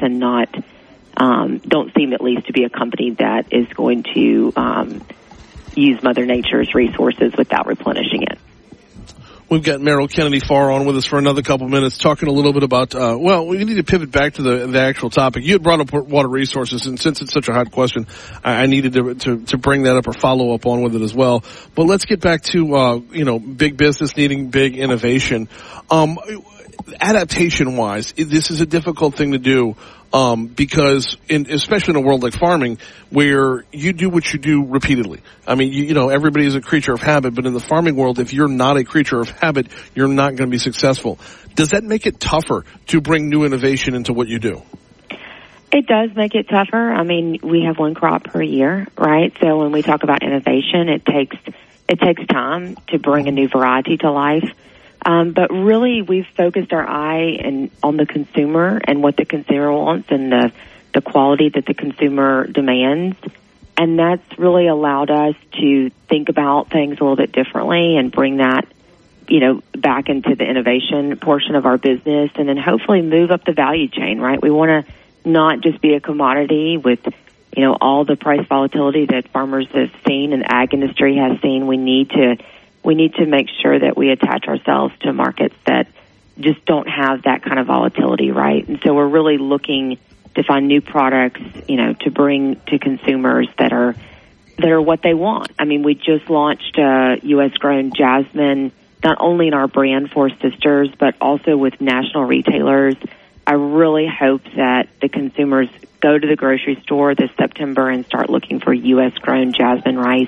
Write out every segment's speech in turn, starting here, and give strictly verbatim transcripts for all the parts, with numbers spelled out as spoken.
and not um, don't seem at least to be a company that is going to um, use Mother Nature's resources without replenishing it. We've got Meryl Kennedy Farr on with us for another couple minutes, talking a little bit about, uh, well, we need to pivot back to the, the actual topic. You had brought up water resources, and since it's such a hot question, I, I needed to, to, to bring that up or follow up on with it as well. But let's get back to, uh, you know, big business needing big innovation. Um, adaptation-wise, this is a difficult thing to do. Um, because in, especially in a world like farming, where you do what you do repeatedly. I mean, you, you know, everybody is a creature of habit, but in the farming world, if you're not a creature of habit, you're not going to be successful. Does that make it tougher to bring new innovation into what you do? It does make it tougher. I mean, we have one crop per year, right? So when we talk about innovation, it takes it takes time to bring a new variety to life. Um, but really, we've focused our eye and on the consumer and what the consumer wants and the, the quality that the consumer demands. And that's really allowed us to think about things a little bit differently and bring that, you know, back into the innovation portion of our business and then hopefully move up the value chain, right? We want to not just be a commodity with, you know, all the price volatility that farmers have seen and the ag industry has seen. We need to We need to make sure that we attach ourselves to markets that just don't have that kind of volatility, right? And so we're really looking to find new products, you know, to bring to consumers that are that are what they want. I mean, we just launched uh, U S grown jasmine, not only in our brand Four Sisters, but also with national retailers. I really hope that the consumers go to the grocery store this September and start looking for U S grown jasmine rice.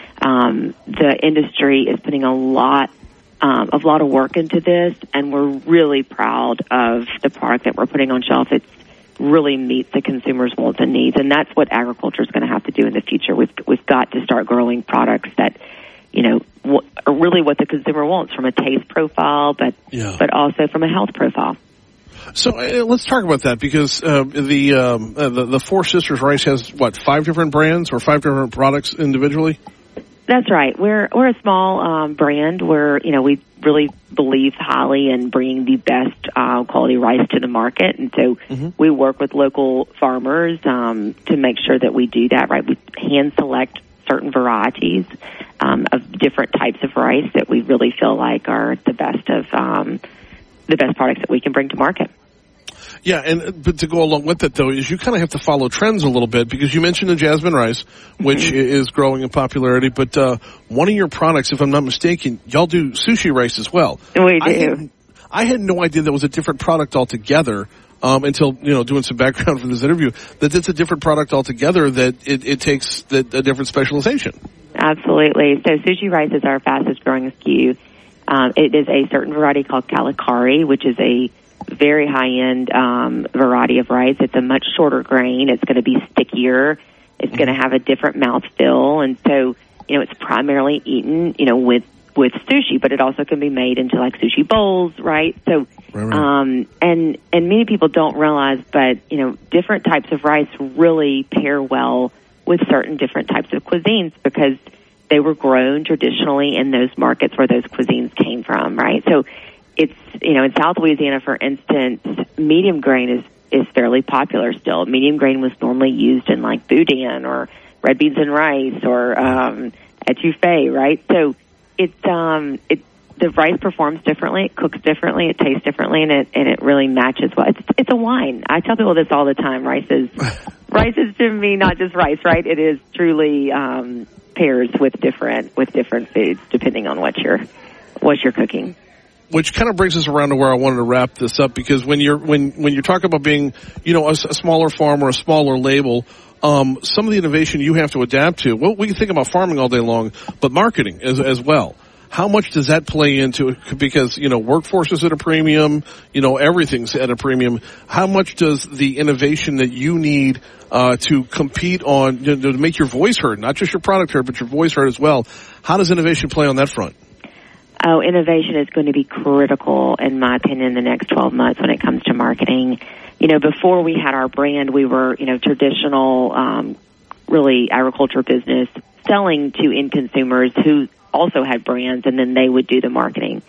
Um, the industry is putting a lot, um, a lot of work into this, and we're really proud of the product that we're putting on shelf. It really meets the consumer's wants and needs, and that's what agriculture is going to have to do in the future. We've we've got to start growing products that, you know, w- are really what the consumer wants from a taste profile, but yeah. but also from a health profile. So uh, let's talk about that because uh, the, um, uh, the the Four Sisters rice has what five different brands or five different products individually. That's right. We're we're a small um, brand. We're you know we really believe highly in bringing the best uh, quality rice to the market, and so mm-hmm. we work with local farmers um, to make sure that we do that. Right, we hand select certain varieties um, of different types of rice that we really feel like are the best of um, the best products that we can bring to market. Yeah, and but to go along with it, though, is you kind of have to follow trends a little bit because you mentioned the jasmine rice, which mm-hmm. is growing in popularity. But uh, one of your products, if I'm not mistaken, y'all do sushi rice as well. We do. I had, I had no idea that was a different product altogether um, until, you know, doing some background for this interview, that it's a different product altogether, that it, it takes the, a different specialization. Absolutely. So sushi rice is our fastest growing S K U. Um, it is a certain variety called Calicari, which is a very high-end um, variety of rice. It's a much shorter grain. It's going to be stickier. It's going to have a different mouthfeel. And so, you know, it's primarily eaten, you know, with, with sushi, but it also can be made into, like, sushi bowls, right? So, right, right. Um, and, and many people don't realize, but, you know, different types of rice really pair well with certain different types of cuisines because they were grown traditionally in those markets where those cuisines came from, right? So, it's, you know, in South Louisiana, for instance, medium grain is, is fairly popular still. Medium grain was normally used in like boudin or red beans and rice or um, etouffee, right? So it's um, it the rice performs differently, it cooks differently, it tastes differently, and it and it really matches well. It's it's a wine. I tell people this all the time. Rice is rice is to me not just rice, right? It is truly um, pairs with different with different foods depending on what you're what you're cooking. Which kind of brings us around to where I wanted to wrap this up, because when you're when when you're talking about being, you know, a, a smaller farm or a smaller label, um, some of the innovation you have to adapt to. Well, we can think about farming all day long, but marketing as as well. How much does that play into it? Because, you know, workforce is at a premium, you know, everything's at a premium. How much does the innovation that you need uh, to compete on, you know, to make your voice heard, not just your product heard, but your voice heard as well? How does innovation play on that front? Oh, innovation is going to be critical, in my opinion, in the next twelve months when it comes to marketing. You know, before we had our brand, we were, you know, traditional, um, really agriculture business selling to end consumers who also had brands, and then they would do the marketing.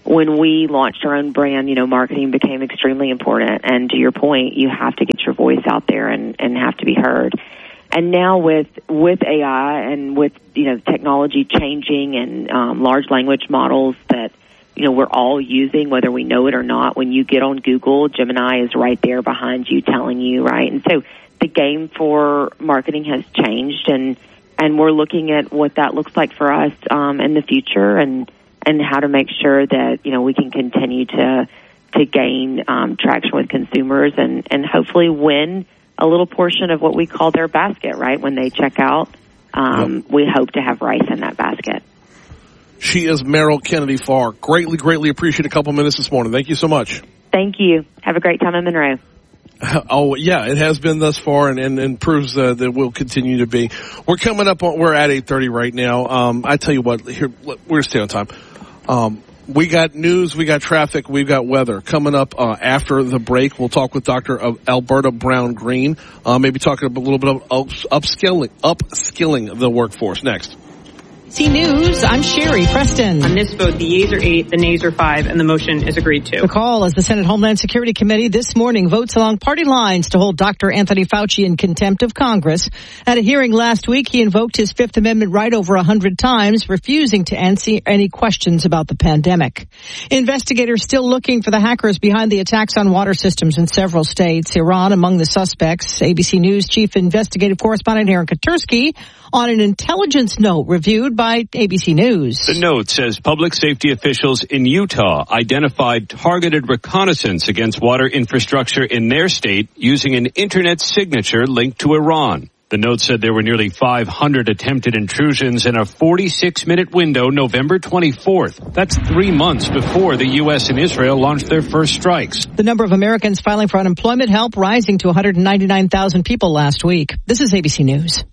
when we launched our own brand, you know, marketing became extremely important. And to your point, you have to get your voice out there and, and have to be heard. And now with, with A I and with, you know, technology changing and um, large language models that, you know, we're all using, whether we know it or not, when you get on Google, Gemini is right there behind you telling you, right? And so the game for marketing has changed, and, and we're looking at what that looks like for us um, in the future and, and how to make sure that, you know, we can continue to, to gain um, traction with consumers and, and hopefully win a little portion of what we call their basket, right? When they check out, um, yep. we hope to have rice in that basket. She is Meryl Kennedy Farr. Greatly, greatly appreciate a couple minutes this morning. Thank you so much. Thank you. Have a great time in Monroe. Oh, yeah, it has been thus far and, and, and proves uh, that we'll continue to be. We're coming up on, we're at eight thirty right now. Um, I tell you what, here, we're going to stay on time. Um, We got news, we got traffic, we've got weather. Coming up uh, after the break, we'll talk with Doctor Alberta Brown Green, uh, maybe talking a little bit of upskilling, upskilling the workforce. Next. C News, I'm Sherry Preston. On this vote, the yeas are eight, the nays are five, and the motion is agreed to. The call as the Senate Homeland Security Committee this morning votes along party lines to hold Doctor Anthony Fauci in contempt of Congress. At a hearing last week, he invoked his Fifth Amendment right over a hundred times, refusing to answer any questions about the pandemic. Investigators still looking for the hackers behind the attacks on water systems in several states. Iran among the suspects. A B C News Chief Investigative Correspondent Aaron Katursky on an intelligence note reviewed by A B C News. The note says public safety officials in Utah identified targeted reconnaissance against water infrastructure in their state using an internet signature linked to Iran. The note said there were nearly five hundred attempted intrusions in a forty-six minute window November twenty-fourth. That's three months before the U S and Israel launched their first strikes. The number of Americans filing for unemployment help rising to one hundred ninety-nine thousand people last week. This is A B C News.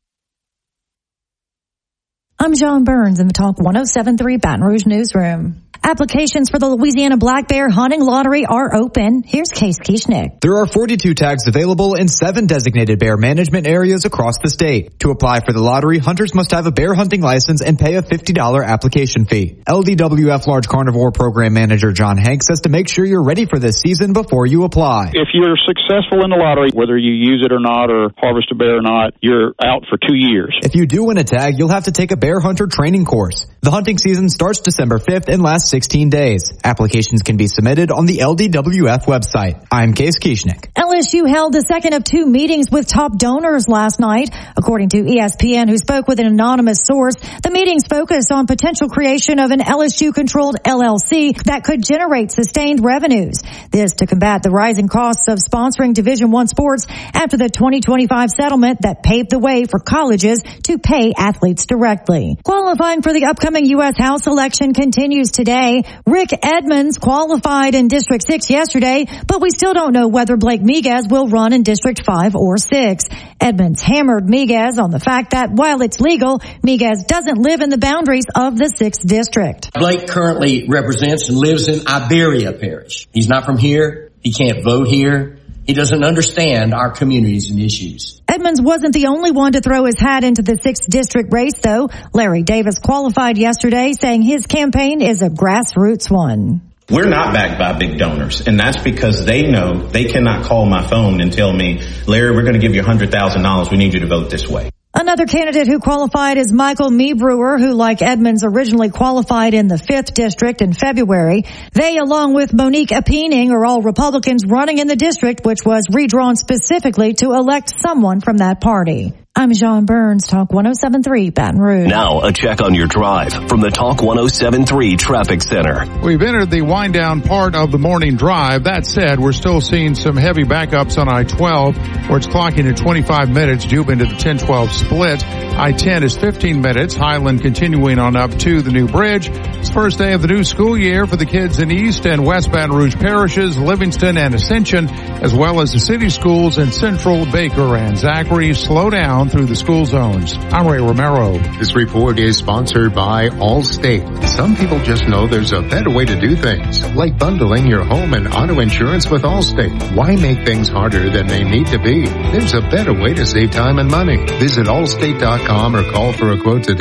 I'm John Burns in the Talk one oh seven point three Baton Rouge Newsroom. Applications for the Louisiana Black Bear Hunting Lottery are open. Here's Case Kieschnick. There are forty-two tags available in seven designated bear management areas across the state. To apply for the lottery, hunters must have a bear hunting license and pay a fifty dollars application fee. L D W F Large Carnivore Program Manager John Hanks says to make sure you're ready for this season before you apply. If you're successful in the lottery, whether you use it or not or harvest a bear or not, you're out for two years. If you do win a tag, you'll have to take a bear hunter training course. The hunting season starts December fifth and lasts sixteen days. Applications can be submitted on the L D W F website. I'm Case Kieschnick. L S U held the second of two meetings with top donors last night. According to E S P N, who spoke with an anonymous source, the meetings focused on potential creation of an L S U-controlled L L C that could generate sustained revenues. This to combat the rising costs of sponsoring Division One sports after the twenty twenty-five settlement that paved the way for colleges to pay athletes directly. Qualifying for the upcoming U S House election continues today. Rick Edmonds qualified in District six yesterday, but we still don't know whether Blake Miguez will run in District five or six. Edmonds hammered Miguez on the fact that while it's legal, Miguez doesn't live in the boundaries of the sixth District. Blake currently represents and lives in Iberia Parish. He's not from here. He can't vote here. He doesn't understand our communities and issues. Edmonds wasn't the only one to throw his hat into the sixth district race, though. Larry Davis qualified yesterday, saying his campaign is a grassroots one. We're not backed by big donors, and that's because they know they cannot call my phone and tell me, Larry, we're going to give you one hundred thousand dollars. We need you to vote this way. Another candidate who qualified is Michael Meebrewer, who, like Edmonds, originally qualified in the fifth district in February. They, along with Monique Apeening, are all Republicans running in the district, which was redrawn specifically to elect someone from that party. I'm John Burns, Talk one oh seven point three Baton Rouge. Now a check on your drive from the Talk one oh seven point three Traffic Center. We've entered the wind down part of the morning drive. That said, we're still seeing some heavy backups on I twelve, where it's clocking at twenty-five minutes due into the ten twelve split. I ten is fifteen minutes. Highland continuing on up to the new bridge. It's the first day of the new school year for the kids in East and West Baton Rouge parishes, Livingston and Ascension, as well as the city schools in Central, Baker, and Zachary. Slow down through the school zones. I'm Ray Romero. This report is sponsored by Allstate. Some people just know there's a better way to do things, like bundling your home and auto insurance with Allstate. Why make things harder than they need to be? There's a better way to save time and money. Visit allstate dot com or call for a quote today.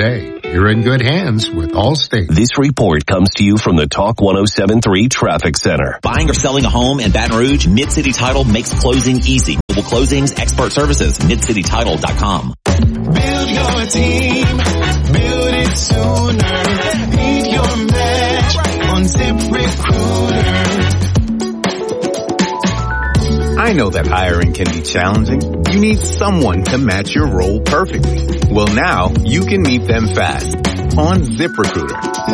You're in good hands with Allstate. This report comes to you from the Talk one oh seven point three Traffic Center. Buying or selling a home in Baton Rouge, Mid-City Title makes closing easy. Mobile closings, expert services, mid city title dot com. Build your team, build it sooner. Beat your match on ZipRecruiter. I know that hiring can be challenging. You need someone to match your role perfectly. Well, now you can meet them fast on ZipRecruiter.